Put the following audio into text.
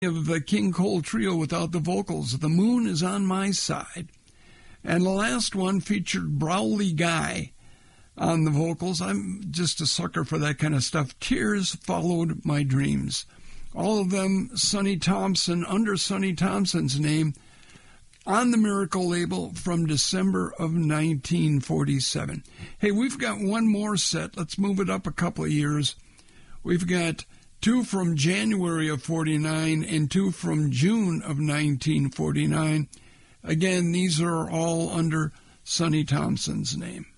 of the King Cole Trio without the vocals, The Moon is on My Side. And the last one featured Browley Guy on the vocals. I'm just a sucker for that kind of stuff. Tears Followed My Dreams. All of them Sonny Thompson, under Sonny Thompson's name, on the Miracle label from December of 1947. Hey, we've got one more set. Let's move it up a couple of years. We've got two from January of 49 and two from June of 1949. Again, these are all under Sonny Thompson's name.